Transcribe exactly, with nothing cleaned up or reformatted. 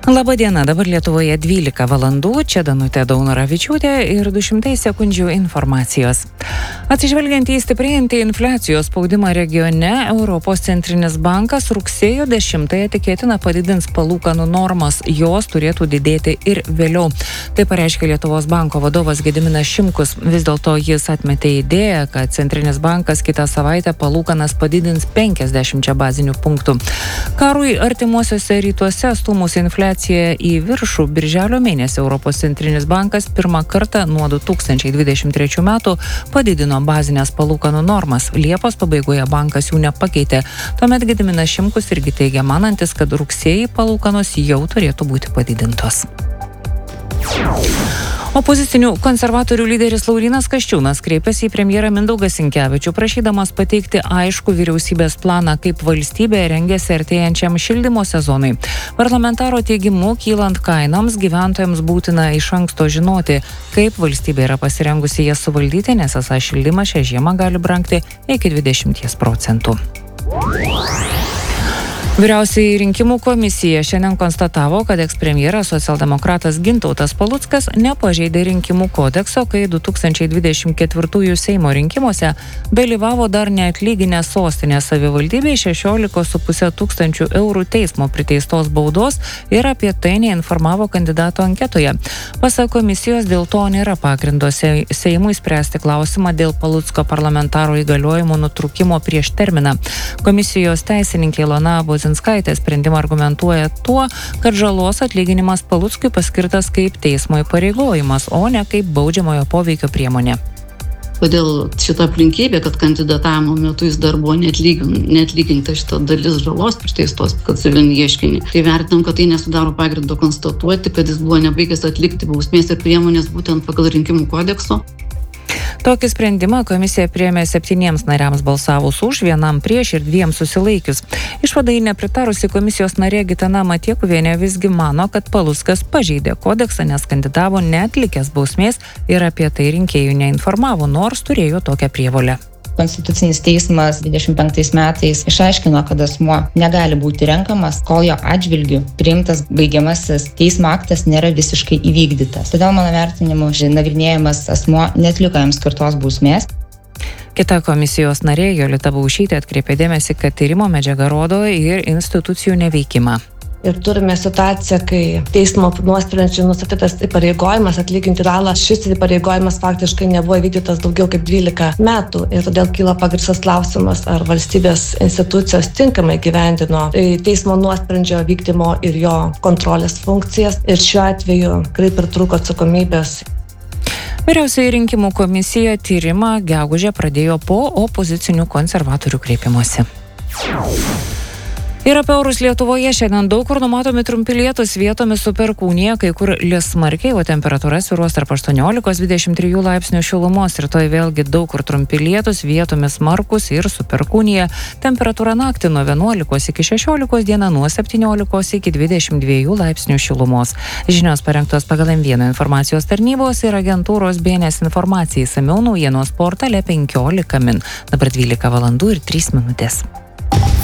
Labą dieną, dabar Lietuvoje dvylika valandų, čia Danutė Daunoravičiūtė ir du šimtai sekundžių informacijos. Atsižvelgiant į stiprėjantį infliacijos spaudimą regione, Europos centrinis bankas rugsėjo dešimtąją tikėtina padidins palūkanų normas, jos turėtų didėti ir vėliau. Tai pareiškė Lietuvos banko vadovas Gediminas Šimkus. Vis dėlto jis atmetė idėją, kad centrinis bankas kitą savaitę palūkanas padidins penkiasdešimčia bazinių punktų. Karui artimuosiuose rytuose stūmus infliaciją į viršų, birželio mėnesį Europos centrinis bankas pirmą kartą nuo du tūkstančiai dvidešimt trečių metų padidino bazinės palūkanų normas. Liepos pabaigoje bankas jų nepakeitė. Tuomet Gediminas Šimkus irgi teigia manantis, kad rugsėjį palūkanos jau turėtų būti padidintos. Opozicinių konservatorių lyderis Laurynas Kasčiūnas kreipėsi į premjerą Mindaugą Sinkevičių, prašydamas pateikti aišku vyriausybės planą, kaip valstybė rengiasi artėjančiam šildymo sezonui. Parlamentaro teigimu, kylant kainoms, gyventojams būtina iš anksto žinoti, kaip valstybė yra pasirengusi jas suvaldyti, nes esą šildymas šią žiemą gali brangti iki dvidešimt procentų. Vyriausioji rinkimų komisija šiandien konstatavo, kad ekspremjeras socialdemokratas Gintautas Paluckas nepažeidė rinkimų kodekso, kai du tūkstančiai dvidešimt ketvirtųjų Seimo rinkimuose dalyvavo dar neatlyginę sostinės savivaldybei šešiolika su puse tūkstančių eurų teismo priteistos baudos ir apie tai neinformavo kandidato anketoje. Pasak komisijos, dėl to nėra pagrindo Seimui spręsti klausimą dėl Palucko parlamentaro įgaliojimų nutrūkimo prieš terminą. Komisijos teisininkė Ilona Bozinskaitė sprendimą argumentuoja tuo, kad žalos atlyginimas Paluckui paskirtas kaip teismo įpareigojimas, o ne kaip baudžiamojo poveikio priemonė. Kodėl šita aplinkybė, kad kandidatavimo metu jis dar buvo neatlyginta šita dalis žalos priteistos, kad civilinį ieškinį. Tai vertinam, kad tai nesudaro pagrindo konstatuoti, kad jis buvo nebaigęs atlikti bausmės ir priemonės būtent pagal rinkimų kodekso. Tokį sprendimą komisija priėmė septyniems nariams balsavus už, vienam prieš ir dviem susilaikius. Išvadai nepritarusi komisijos narė Gitana Matiekuvienė visgi mano, kad Paluckas pažeidė kodeksą, nes kandidavo neatlikęs bausmės ir apie tai rinkėjų neinformavo, nors turėjo tokią prievolę. Konstitucinis teismas dvidešimt penktais metais išaiškino, kad asmuo negali būti renkamas, kol jo atžvilgiu priimtas baigiamasis teismo aktas nėra visiškai įvykdytas. Todėl mano vertinimu nagrinėjamas asmuo neatliko jam skirtos bausmės. Kita komisijos narė Jolita Baušytė atkreipė dėmesį, kad tyrimo medžiaga rodo ir institucijų neveikimą. Ir turime situaciją, kai teismo nuosprendžiu nustatytas įpareigojimas atlyginti žalą. Šis įpareigojimas faktiškai nebuvo įvykdytas daugiau kaip dvylika metų. Ir todėl kyla pagrįstas klausimas, ar valstybės institucijos tinkamai gyvendino teismo nuosprendžio vykdymo ir jo kontrolės funkcijas. Ir šiuo atveju kaip ir trūko atsakomybės. Vyriausioji rinkimų komisija tyrimą gegužę pradėjo po opozicinių konservatorių kreipimosi. Ir apie orus Lietuvoje šiandien daug kur numatomi trumpi lietūs, vietomis su perkūnija, kai kur lis smarkiai, o temperatūra svyruos tarp aštuoniolikos dvidešimt trijų laipsnių šilumos. Rytoj vėlgi daug kur trumpi lietūs, vietomis smarkus ir su perkūnija. Temperatūra naktį nuo vienuolikos iki šešiolikos, diena nuo septyniolikos iki dvidešimt dviejų laipsnių šilumos. Žinios parengtos pagal M vieną informacijos tarnybos ir agentūros B N S informacijai. Išsamiau naujienos portale penkiolika min. Dabar dvylika valandų ir trys minutės.